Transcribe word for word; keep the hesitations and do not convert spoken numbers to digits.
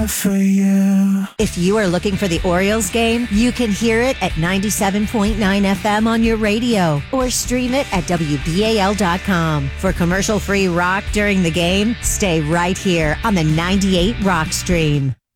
for you. If you are looking for the Orioles game, you can hear it at ninety-seven point nine F M on your radio or stream it at W B A L dot com. For commercial-free rock during the game, stay right here on the ninety-eight Rock Stream.